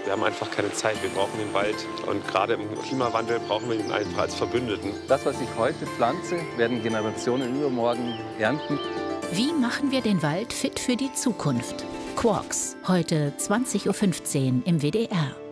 Wir haben einfach keine Zeit. Wir brauchen den Wald. Und gerade im Klimawandel brauchen wir ihn einfach als Verbündeten. Das, was ich heute pflanze, werden Generationen übermorgen ernten. Wie machen wir den Wald fit für die Zukunft? Quarks, heute 20:15 Uhr im WDR.